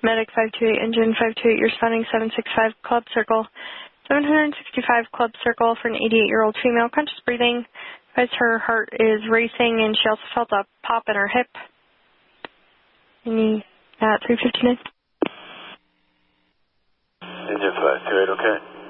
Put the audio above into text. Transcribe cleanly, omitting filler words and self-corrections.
Medic 528, engine 528, you're responding 765 Club Circle. 765 Club Circle for an 88-year-old female, conscious breathing. As her heart is racing and she also felt a pop in her hip. Any at 359? Engine 528, okay.